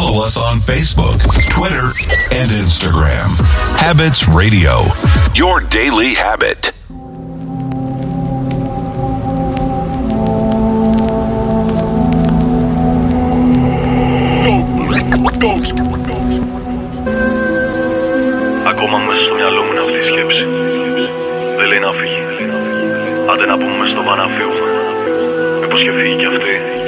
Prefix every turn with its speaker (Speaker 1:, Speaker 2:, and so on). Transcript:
Speaker 1: Follow us on Facebook, Twitter, and Instagram. Habits Radio, your daily habit.
Speaker 2: Ακόμα μέσα στο μυαλό μου είναι αυτή η σκέψη. Δεν λέει να φύγει. Άντε να πούμε στο βανά φύγουμε. Μήπως και φύγει κι αυτή.